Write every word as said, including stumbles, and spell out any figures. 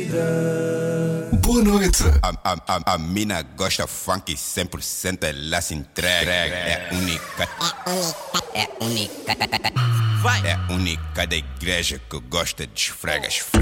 Boa noite. A, a, a, a mina gosta funk cem por cento, ela se entrega. É única. É única. É única da igreja que gosta de esfregas.